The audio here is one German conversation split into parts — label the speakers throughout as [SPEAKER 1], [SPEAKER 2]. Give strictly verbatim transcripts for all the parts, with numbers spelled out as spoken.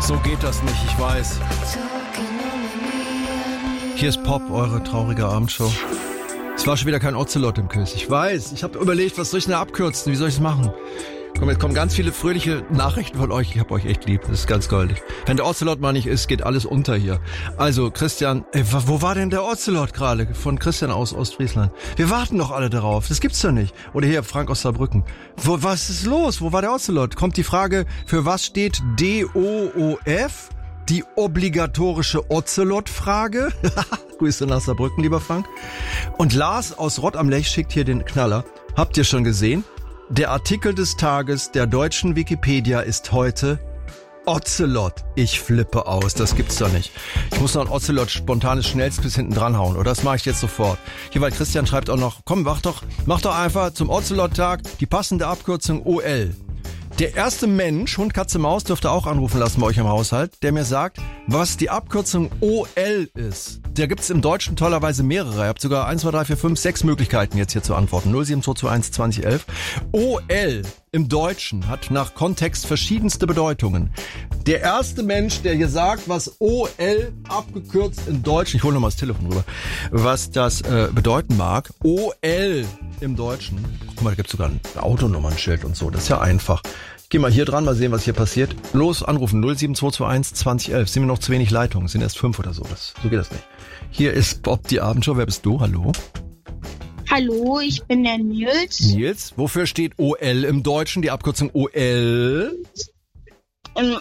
[SPEAKER 1] So geht das nicht, ich weiß. Hier ist Pop, eure traurige Abendshow. Es war schon wieder kein Ocelot im Quiz. Ich weiß, ich habe überlegt, was soll ich denn da abkürzen? Wie soll ich es machen? Komm, jetzt kommen ganz viele fröhliche Nachrichten von euch. Ich hab euch echt lieb, das ist ganz goldig. Wenn der Ocelot mal nicht ist, geht alles unter hier. Also, Christian, ey, wo war denn der Ocelot gerade? Von Christian aus Ostfriesland. Wir warten doch alle darauf, das gibt's doch nicht. Oder hier, Frank aus Saarbrücken. Wo, was ist los? Wo war der Ocelot? Kommt die Frage, für was steht D O O F? Die obligatorische Ocelot-Frage. Grüße nach Saarbrücken, lieber Frank. Und Lars aus Rott am Lech schickt hier den Knaller. Habt ihr schon gesehen? Der Artikel des Tages der deutschen Wikipedia ist heute Ocelot. Ich flippe aus, das gibt's doch nicht. Ich muss noch ein Ocelot spontanes schnellst bis hinten dranhauen, oder? Das mache ich jetzt sofort. Hier, weil Christian schreibt auch noch, komm, mach doch, mach doch einfach zum Ocelot-Tag die passende Abkürzung O L. Der erste Mensch, Hund, Katze, Maus, dürft ihr auch anrufen lassen bei euch im Haushalt, der mir sagt, was die Abkürzung O L ist. Da gibt's im Deutschen tollerweise mehrere. Ihr habt sogar eins, zwei, drei, vier, fünf, sechs Möglichkeiten jetzt hier zu antworten. null sieben zwei zwei eins zwanzig elf. O L im Deutschen hat nach Kontext verschiedenste Bedeutungen. Der erste Mensch, der hier sagt, was O L abgekürzt in Deutsch, ich hole nochmal das Telefon rüber, was das äh, bedeuten mag. O L im Deutschen. Guck mal, da gibt's sogar ein Autonummernschild und so. Das ist ja einfach. Ich geh mal hier dran, mal sehen, was hier passiert. Los, anrufen, null sieben zwei zwei eins zwanzig elf. Sind mir noch zu wenig Leitungen, sind erst fünf oder so. Das, so geht das nicht. Hier ist Bob, die Abendshow. Wer bist du? Hallo?
[SPEAKER 2] Hallo, ich bin der Nils.
[SPEAKER 1] Nils, wofür steht O L im Deutschen, die Abkürzung O L?
[SPEAKER 2] Ähm,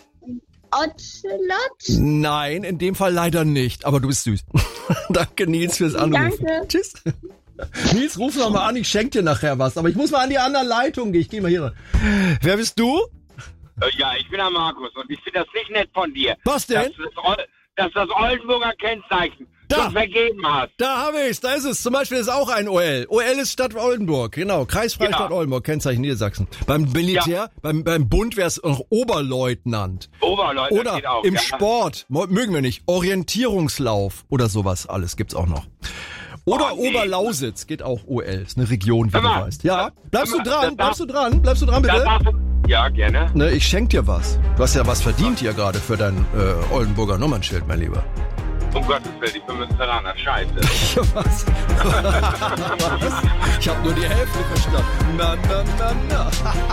[SPEAKER 2] Ocelot?
[SPEAKER 1] Nein, in dem Fall leider nicht, aber du bist süß. Danke, Nils, fürs Anrufen.
[SPEAKER 2] Danke.
[SPEAKER 1] Tschüss. Nils, ruf noch mal an, ich schenke dir nachher was, aber ich muss mal an die andere Leitung gehen. Ich gehe mal hier rein. Wer bist du?
[SPEAKER 3] Ja, ich bin der Markus und ich finde das nicht nett von dir.
[SPEAKER 1] Was denn?
[SPEAKER 3] Dass du das, dass das Oldenburger Kennzeichen
[SPEAKER 1] Da.
[SPEAKER 3] schon vergeben hast.
[SPEAKER 1] Da habe ich's, da ist es. Zum Beispiel ist auch ein O L. O L ist Stadt Oldenburg, genau. Kreisfreie
[SPEAKER 3] Ja.
[SPEAKER 1] Stadt Oldenburg, Kennzeichen Niedersachsen. Beim Militär,
[SPEAKER 3] Ja.
[SPEAKER 1] beim, beim Bund wäre es noch Oberleutnant.
[SPEAKER 3] Oberleutnant
[SPEAKER 1] Oder
[SPEAKER 3] geht auch.
[SPEAKER 1] im
[SPEAKER 3] ja.
[SPEAKER 1] Sport, mo- mögen wir nicht, Orientierungslauf oder sowas alles gibt's auch noch. Oder
[SPEAKER 3] Oh, nee.
[SPEAKER 1] Oberlausitz geht auch O L, ist eine Region, wie
[SPEAKER 3] Hör
[SPEAKER 1] du
[SPEAKER 3] mal.
[SPEAKER 1] weißt. Ja, bleibst
[SPEAKER 3] Hör
[SPEAKER 1] du
[SPEAKER 3] mal,
[SPEAKER 1] dran,
[SPEAKER 3] das
[SPEAKER 1] bleibst du
[SPEAKER 3] darf-
[SPEAKER 1] dran, bleibst du dran,
[SPEAKER 3] Da
[SPEAKER 1] bitte?
[SPEAKER 3] darfst du, ja, gerne.
[SPEAKER 1] Ne, ich schenk dir was. Du hast ja was verdient hier gerade für dein äh, Oldenburger Nummernschild, mein Lieber.
[SPEAKER 3] Um Gottes Willen, ich bin mit Serana. Scheiße.
[SPEAKER 1] Was? Was? Ich habe nur die Hälfte verstanden. Na, na, na, na.